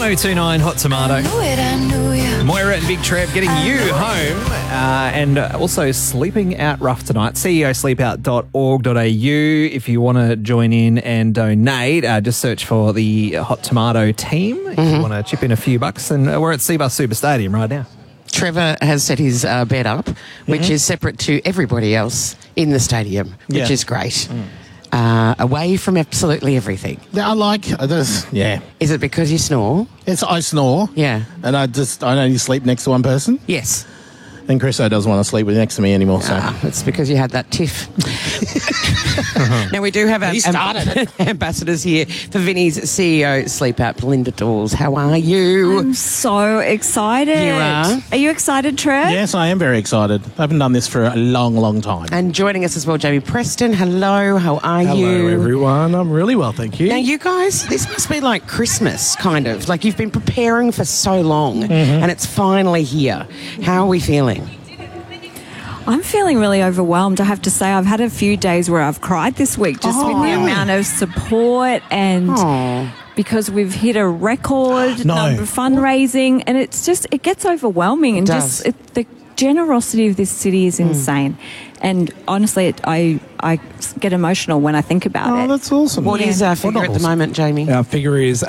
1029 Hot Tomato. Moira and Big Trev getting you home and also sleeping out rough tonight. CEOsleepout.org.au if you want to join in and donate. Just search for the Hot Tomato team if you want to chip in a few bucks. And we're at Seabus Super Stadium right now. Trevor has set his bed up, which is separate to everybody else in the stadium, which is great. Away from absolutely everything. I like this. Yeah. Is it because you snore? I snore. Yeah. And I only sleep next to one person. Yes. And Chriso doesn't want to sleep next to me anymore. So it's because you had that tiff. Now, we do have our ambassadors here for Vinny's CEO Sleep Out, Belinda Dawes. How are you? I'm so excited. You are? Are you excited, Trev? yes, I am very excited. I haven't done this for a long, long time. And joining us as well, Jamie Preston. Hello, how are you? Hello, everyone. I'm really well, thank you. Now, you guys, this must be like Christmas, kind of. Like you've been preparing for so long and it's finally here. How are we feeling? I'm feeling really overwhelmed. I have to say, I've had a few days where I've cried this week just with the amount of support and because we've hit a record number of fundraising, and it's just, it gets overwhelming. And the generosity of this city is insane. And honestly, I get emotional when I think about it. Oh, that's awesome. What is our figure at the moment, Jamie? Our figure is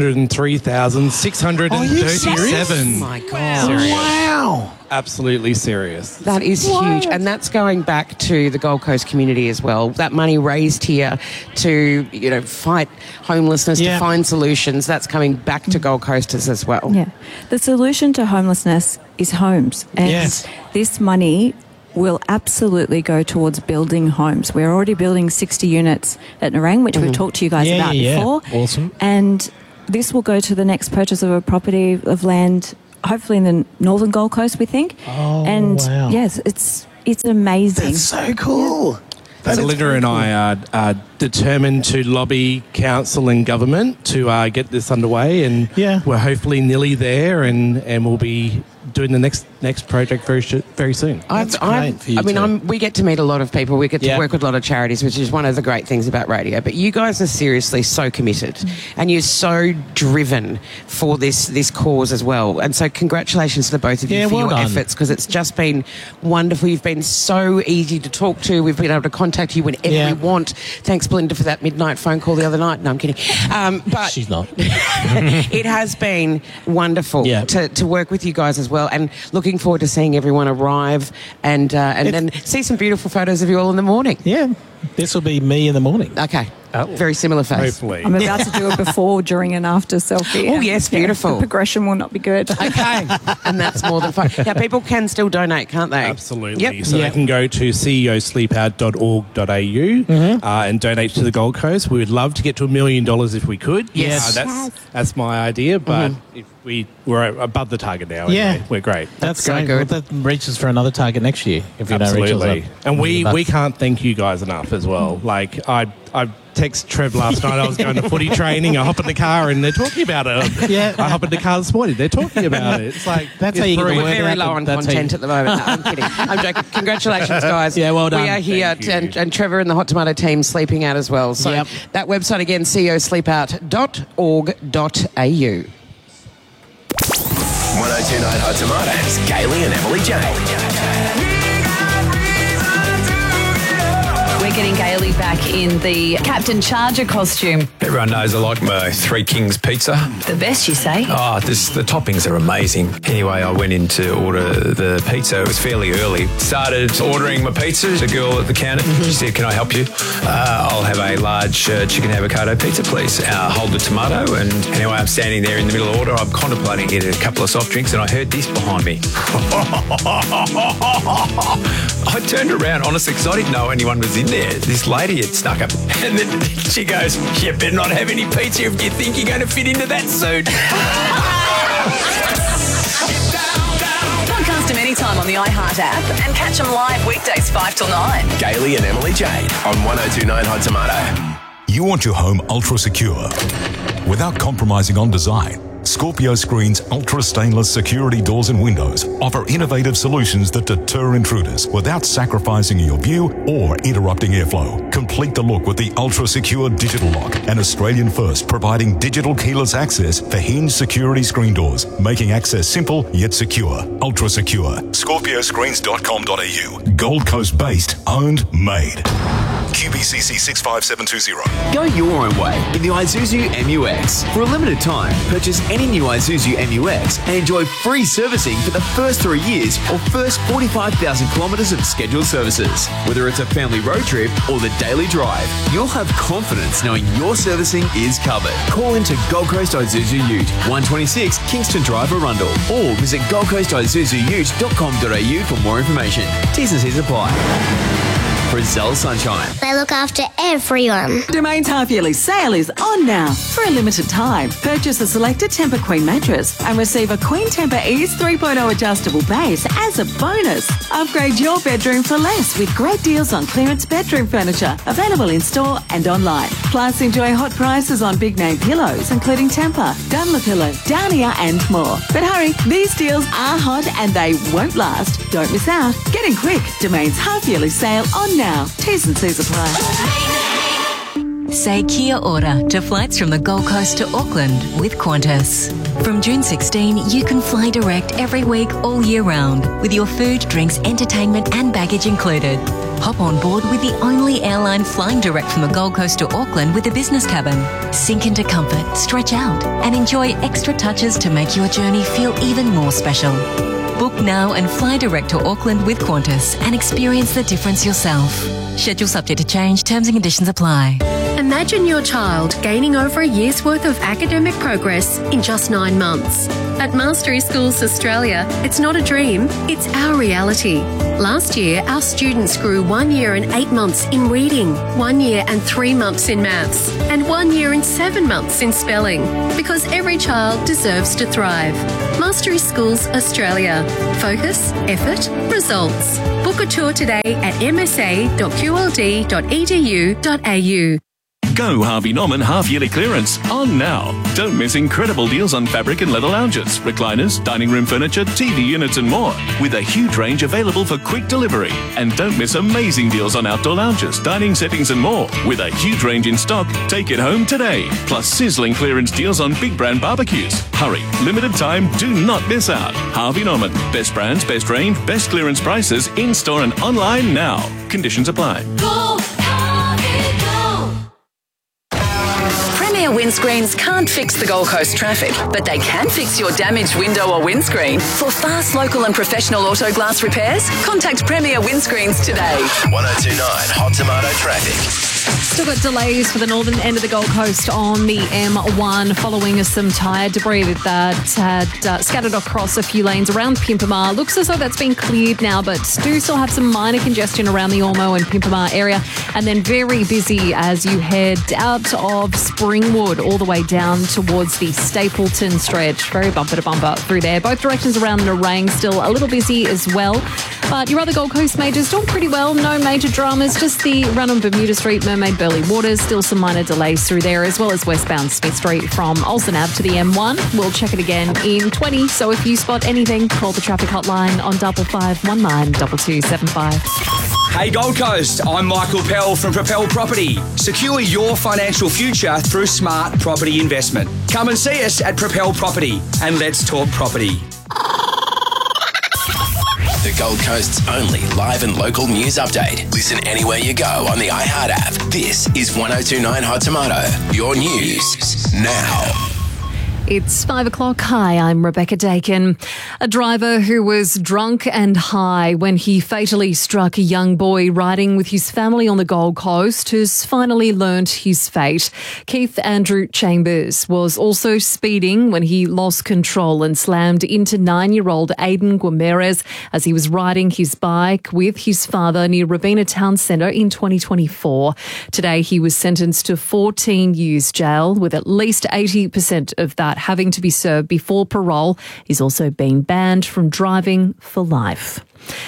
803,637. Oh my God. Wow. Absolutely serious. That is huge. And that's going back to the Gold Coast community as well. That money raised here to, fight homelessness, to find solutions, that's coming back to Gold Coasters as well. Yeah. The solution to homelessness is homes. And this money will absolutely go towards building homes. We're already building 60 units at Nerang, which we've talked to you guys about before. Awesome. And this will go to the next purchase of a property of land, hopefully in the northern Gold Coast, we think. Oh, and wow. yes, it's amazing. That's so cool. Belinda and I are determined to lobby council and government to get this underway, and we're hopefully nearly there, and we'll be doing the next project very soon. We get to meet a lot of people. We get to work with a lot of charities, which is one of the great things about radio. But you guys are seriously so committed, and you're so driven for this cause as well. And so congratulations to the both of you for your efforts, because it's just been wonderful. You've been so easy to talk to. We've been able to contact you whenever we want. Thanks, Belinda, for that midnight phone call the other night. No, I'm kidding. But she's not. It has been wonderful to work with you guys as well, and looking forward to seeing everyone arrive and then see some beautiful photos of you all in the morning. Yeah, this will be me in the morning. Okay. Very similar face. Hopefully. I'm about to do a before, during and after selfie. Oh, yes, beautiful. The progression will not be good. Okay. And that's more than fun. Now, people can still donate, can't they? Absolutely. Yep. So they can go to ceosleepout.org.au and donate to the Gold Coast. We would love to get to $1 million if we could. Yes. That's my idea, but if we're above the target now. Anyway. We're great. That's so great. good. Well, that reaches for another target next year if you don't reach us. And we can't thank you guys enough as well. Like, I text Trev last night. I was going to footy training. I hop in the car and they're talking about it. I hop in the car this morning. They're talking about it. It's like, that's how you get the We're word very out. low on content at the moment. No, I'm kidding. I'm joking. Congratulations, guys. Yeah, well done. We are here, and Trevor and the Hot Tomato team sleeping out as well. So that website again, ceosleepout.org.au. 1029 Hot Tomatoes, Kaylee and Emily Jane. We're getting Gailey back in the Captain Charger costume. Everyone knows I like my Three Kings pizza. The best, you say? Oh, the toppings are amazing. Anyway, I went in to order the pizza. It was fairly early. Started ordering my pizza. The girl at the counter, she said, "Can I help you? I'll have a large chicken avocado pizza, please. Hold the tomato." And anyway, I'm standing there in the middle of order. I'm contemplating getting a couple of soft drinks, and I heard this behind me. I turned around, honestly, because I didn't know anyone was in there. This lady had snuck up, and then she goes, "You better not have any pizza if you think you're going to fit into that suit." Podcast them anytime on the iHeart app and catch them live weekdays 5 till 9. Kaylee and Emily Jade on 1029 Hot Tomato. You want your home ultra secure without compromising on design. Scorpio Screens ultra stainless security doors and windows offer innovative solutions that deter intruders without sacrificing your view or interrupting airflow. Complete the look with the ultra secure digital lock, an Australian first providing digital keyless access for hinged security screen doors, making access simple yet secure. Ultra secure. Scorpioscreens.com.au. Gold Coast based, owned, made. QBCC 65720. Go your own way in the Isuzu MU-X. For a limited time, purchase any new Isuzu MU-X and enjoy free servicing for the first 3 years or first 45,000 kilometres of scheduled services. Whether it's a family road trip or the daily drive, you'll have confidence knowing your servicing is covered. Call into Gold Coast Isuzu Ute, 126 Kingston Drive, Arundel, or visit goldcoastisuzuute.com.au for more information. T's and C's apply. Brazil Sunshine. They look after everyone. Domain's half-yearly sale is on now. For a limited time, purchase a selected Tempur Queen mattress and receive a Queen Tempur Ease 3.0 adjustable base as a bonus. Upgrade your bedroom for less with great deals on clearance bedroom furniture, available in store and online. Plus, enjoy hot prices on big-name pillows, including Tempur, Dunlopillow, Downia and more. But hurry, these deals are hot and they won't last. Don't miss out. Get in quick. Domain's half-yearly sale on now. T's and C's apply. Say kia ora to flights from the Gold Coast to Auckland with Qantas. From June 16, you can fly direct every week all year round with your food, drinks, entertainment and baggage included. Hop on board with the only airline flying direct from the Gold Coast to Auckland with a business cabin. Sink into comfort, stretch out and enjoy extra touches to make your journey feel even more special. Book now and fly direct to Auckland with Qantas and experience the difference yourself. Schedule subject to change. Terms and conditions apply. Imagine your child gaining over a year's worth of academic progress in just 9 months. At Mastery Schools Australia, it's not a dream, it's our reality. Last year, our students grew 1 year and 8 months in reading, 1 year and 3 months in maths, and 1 year and 7 months in spelling, because every child deserves to thrive. Mastery Schools Australia. Focus, effort, results. Book a tour today at msa.qld.edu.au. Go Harvey Norman half-yearly clearance on now. Don't miss incredible deals on fabric and leather lounges, recliners, dining room furniture, TV units and more, with a huge range available for quick delivery. And don't miss amazing deals on outdoor lounges, dining settings and more, with a huge range in stock. Take it home today. Plus sizzling clearance deals on big brand barbecues. Hurry, limited time, do not miss out. Harvey Norman, best brands, best range, best clearance prices, in-store and online now. Conditions apply. Go, Harvey, go. Premier Windscreens can't fix the Gold Coast traffic, but they can fix your damaged window or windscreen. For fast, local and professional auto glass repairs, contact Premier Windscreens today. 1029 Hot Tomato Traffic. Still got delays for the northern end of the Gold Coast on the M1 following some tyre debris that had scattered across a few lanes around Pimpamar. Looks as though that's been cleared now, but do still have some minor congestion around the Ormo and Pimpamar area, and then very busy as you head out of Springwood all the way down towards the Stapleton stretch. Very bumper to bumper through there. Both directions around Nerang still a little busy as well. But your other Gold Coast majors doing pretty well. No major dramas, just the run on Bermuda Street, Mermaid Burley Waters, still some minor delays through there, as well as westbound Smith Street from Olsen Ave to the M1. We'll check it again in 20, so if you spot anything, call the traffic hotline on 5519 2275. Hey Gold Coast, I'm Michael Pell from Propel Property. Secure your financial future through smart property investment. Come and see us at Propel Property and let's talk property. The Gold Coast's only live and local news update. Listen anywhere you go on the iHeart app. This is 1029 Hot Tomato. Your news now. It's 5 o'clock. Hi, I'm Rebecca Dakin. A driver who was drunk and high when he fatally struck a young boy riding with his family on the Gold Coast has finally learnt his fate. Keith Andrew Chambers was also speeding when he lost control and slammed into 9-year-old Aidan Guimarães as he was riding his bike with his father near Robina Town Centre in 2024. Today, he was sentenced to 14 years jail, with at least 80% of that having to be served before parole. He's also been banned from driving for life.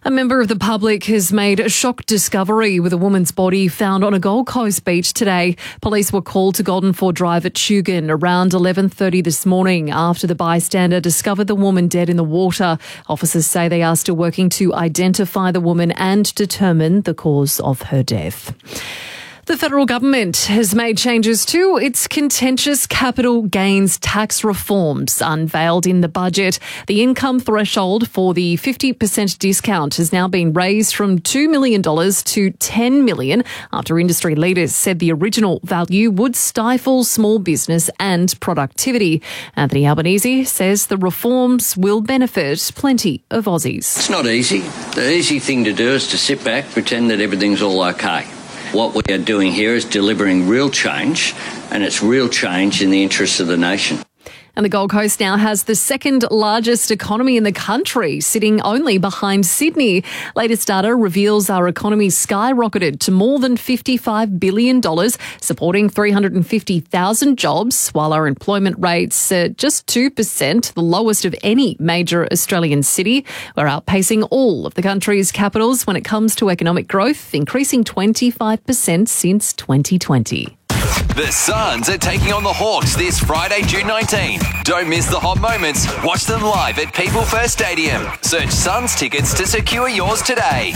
A member of the public has made a shock discovery with a woman's body found on a Gold Coast beach today. Police were called to Golden Ford Drive at Tugun around 11:30 this morning after the bystander discovered the woman dead in the water. Officers say they are still working to identify the woman and determine the cause of her death. The federal government has made changes to its contentious capital gains tax reforms unveiled in the budget. The income threshold for the 50% discount has now been raised from $2 million to $10 million after industry leaders said the original value would stifle small business and productivity. Anthony Albanese says the reforms will benefit plenty of Aussies. It's not easy. The easy thing to do is to sit back, pretend that everything's all okay. What we are doing here is delivering real change, and it's real change in the interests of the nation. And the Gold Coast now has the second largest economy in the country, sitting only behind Sydney. Latest data reveals our economy skyrocketed to more than $55 billion, supporting 350,000 jobs, while our employment rates are just 2%, the lowest of any major Australian city. We're outpacing all of the country's capitals when it comes to economic growth, increasing 25% since 2020. The Suns are taking on the Hawks this Friday, June 19. Don't miss the hot moments. Watch them live at People First Stadium. Search Suns tickets to secure yours today.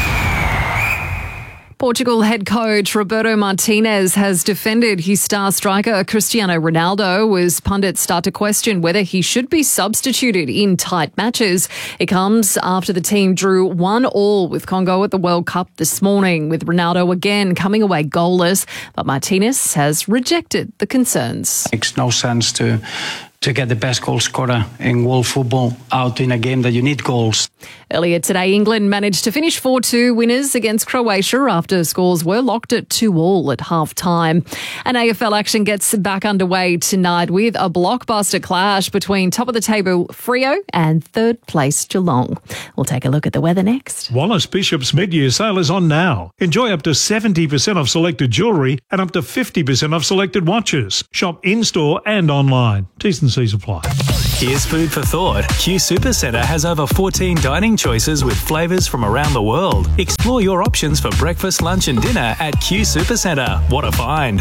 Portugal head coach Roberto Martinez has defended his star striker Cristiano Ronaldo as pundits start to question whether he should be substituted in tight matches. It comes after the team drew 1-1 with Congo at the World Cup this morning, with Ronaldo again coming away goalless. But Martinez has rejected the concerns. Makes no sense to get the best goal scorer in world football out in a game that you need goals. Earlier today, England managed to finish 4-2 winners against Croatia after scores were locked at 2-2 at half-time. And AFL action gets back underway tonight with a blockbuster clash between top-of-the-table Freo and third-place Geelong. We'll take a look at the weather next. Wallace Bishop's mid-year sale is on now. Enjoy up to 70% off selected jewellery and up to 50% off selected watches. Shop in-store and online. T's and C's apply. Here's food for thought. Q Supercentre has over 14 dining choices with flavours from around the world. Explore your options for breakfast, lunch and dinner at Q Supercentre. What a find.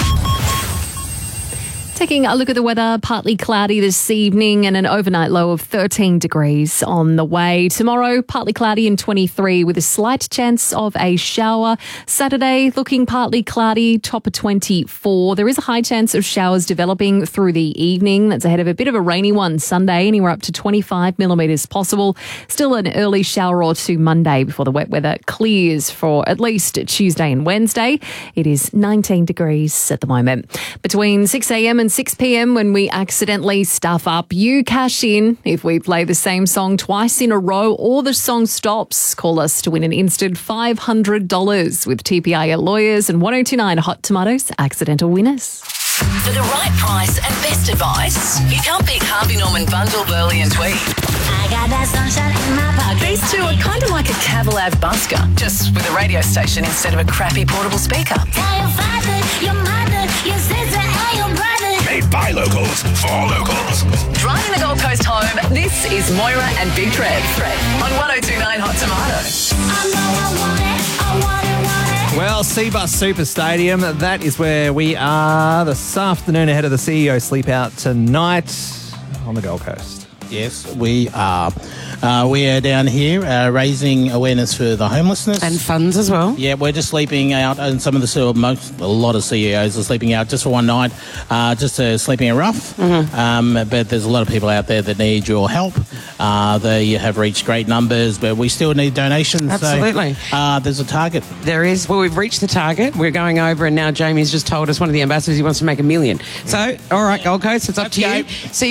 Taking a look at the weather, partly cloudy this evening and an overnight low of 13 degrees on the way. Tomorrow, partly cloudy and 23 with a slight chance of a shower. Saturday, looking partly cloudy, top of 24. There is a high chance of showers developing through the evening. That's ahead of a bit of a rainy one Sunday, anywhere up to 25 millimetres possible. Still an early shower or two Monday before the wet weather clears for at least Tuesday and Wednesday. It is 19 degrees at the moment. Between 6 a.m. and 6 p.m. when we accidentally stuff up, you cash in if we play the same song twice in a row or the song stops. Call us to win an instant $500 with TPIL Lawyers and 1029 Hot Tomatoes accidental winners. For the right price and best advice, you can't pick Harvey Norman, Bundle, Burley and Tweed. I got that sunshine in my pocket. These two are kind of like a Cavalav busker, just with a radio station instead of a crappy portable speaker. Tell your father, your mother, your sister and your brother. Made by locals, for locals. Driving the Gold Coast home, this is Moira and Big Trev on 1029 Hot Tomato. I know I want it, I want it, want it. Well, Seabus Super Stadium, that is where we are this afternoon ahead of the CEO Sleep Out tonight on the Gold Coast. Yes, we are. We are down here raising awareness for the homelessness. And funds as well. Yeah, we're just sleeping out, and some of the a lot of CEOs are sleeping out just for one night, just sleeping it rough. Mm-hmm. But there's a lot of people out there that need your help. They have reached great numbers, but we still need donations. Absolutely. So, there's a target. There is. Well, we've reached the target. We're going over, and now Jamie's just told us, one of the ambassadors, he wants to make $1 million. So, all right, Gold Coast, it's up to you.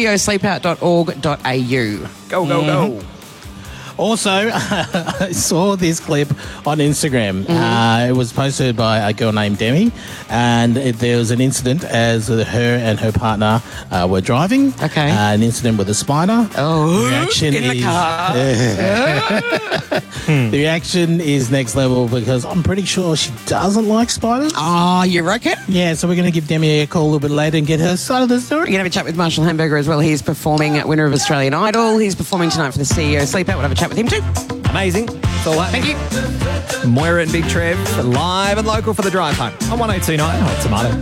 CEOsleepout.org.au. Go, go, go. Also, I saw this clip on Instagram. It was posted by a girl named Demi, and there was an incident as her and her partner were driving. Okay. An incident with a spider. Oh, the reaction in the car. The reaction is next level because I'm pretty sure she doesn't like spiders. Oh, you reckon? Yeah, so we're going to give Demi a call a little bit later and get her side of the story. We're going to have a chat with Marshall Hamburger as well. He's performing, winner of Australian Idol. He's performing tonight for the CEO Sleep Out. We'll have a chat with him too. Amazing. That's all that. Thank you. Moira and Big Trev, live and local for the drive home on 1029 Hot Tomato.